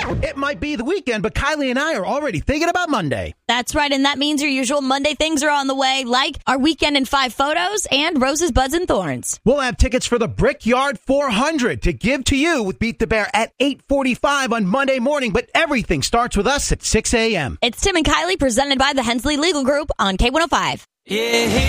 It might be the weekend, but Kylie and I are already thinking about Monday. That's right, and that means your usual Monday things are on the way, like our Weekend in 5 photos and Roses, Buds, and Thorns. We'll have tickets for the Brickyard 400 to give to you with Beat the Bear at 8:45 on Monday morning, but everything starts with us at 6 a.m. It's Tim and Kylie presented by the Hensley Legal Group on K105. Yeah.